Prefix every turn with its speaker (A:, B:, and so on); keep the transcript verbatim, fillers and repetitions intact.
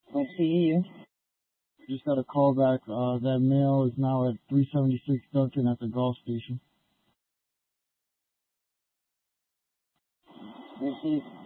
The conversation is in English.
A: I see you.
B: Just got a call back. Uh, that male is now at three seventy-six Duncan at the golf station.
A: Received.